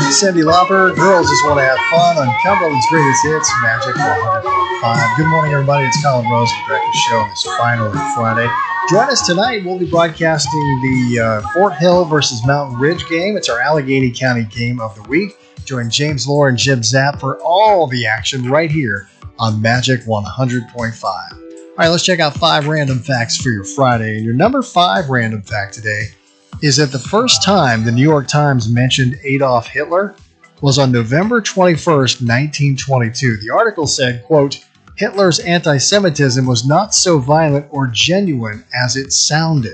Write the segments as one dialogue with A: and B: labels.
A: Cyndi Lauper. Girls just want to have fun on Cumberland's Greatest Hits, Magic 100.5. Good morning, everybody. It's Colin Rose with Breakfast Show on this final Friday. Join us tonight. We'll be broadcasting the Fort Hill versus Mountain Ridge game. It's our Allegheny County game of the week. Join James Lohr and Jim Zapp for all the action right here on Magic 100.5. All right, let's check out 5 random facts for your Friday. And your number 5 random fact today is that the first time the New York Times mentioned Adolf Hitler was on November 21st, 1922. The article said, quote, Hitler's anti-Semitism was not so violent or genuine as it sounded.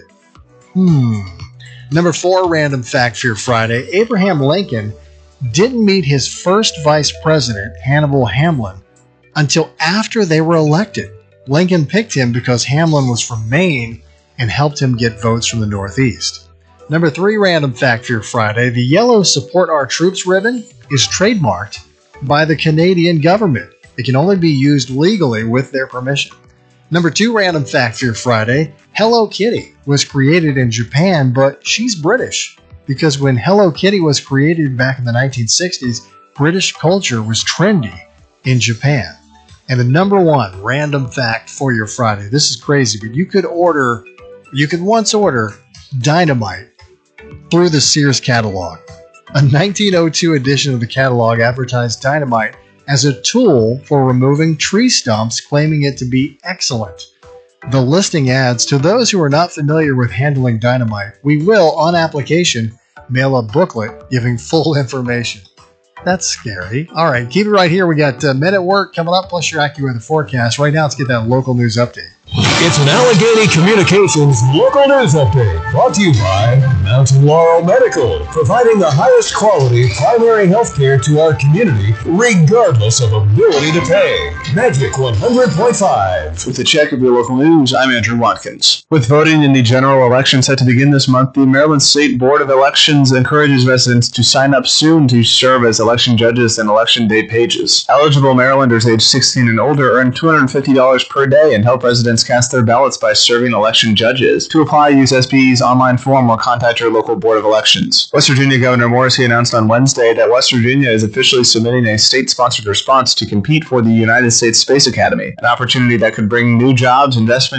A: Number 4 random fact for your Friday. Abraham Lincoln didn't meet his first vice president, Hannibal Hamlin, until after they were elected. Lincoln picked him because Hamlin was from Maine and helped him get votes from the Northeast. Number 3 random fact for your Friday. The yellow Support Our Troops ribbon is trademarked by the Canadian government. It can only be used legally with their permission. Number 2 random fact for your Friday. Hello Kitty was created in Japan, but she's British because when Hello Kitty was created back in the 1960s, British culture was trendy in Japan. And the number 1 random fact for your Friday. This is crazy, but you could once order Dynamite through the Sears catalog. A 1902 edition of the catalog advertised Dynamite as a tool for removing tree stumps, claiming it to be excellent. The listing adds, to those who are not familiar with handling dynamite, we will, on application, mail a booklet giving full information. That's scary. All right, keep it right here. We got Men at Work coming up, plus your AccuWeather forecast. Right now, let's get that local news update.
B: It's an Allegheny Communications local news update brought to you by Mountain Laurel Medical, providing the highest quality primary health care to our community, regardless of ability to pay. Magic 100.5.
C: With a check of your local news, I'm Andrew Watkins. With voting in the general election set to begin this month, the Maryland State Board of Elections encourages residents to sign up soon to serve as election judges and election day pages. Eligible Marylanders aged 16 and older earn $250 per day and help residents cast their ballots by serving election judges. To apply, use SBE's online form or contact your local Board of Elections. West Virginia Governor Morrissey announced on Wednesday that West Virginia is officially submitting a state-sponsored response to compete for the United States Space Academy, an opportunity that could bring new jobs, investment,